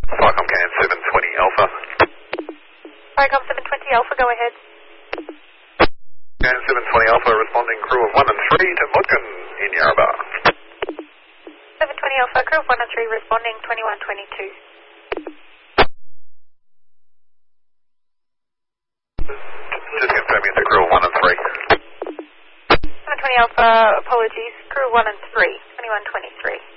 Cycom Can 720 Alpha. Cycom 720 Alpha, go ahead. Can 720 Alpha responding crew of 1 and 3 to Mutkin in Yarrabah. 720 Alpha, crew of 1 and 3 responding 2122. Just confirming the crew of 1 and 3. 720 Alpha, apologies, crew of 1 and 3, 2123.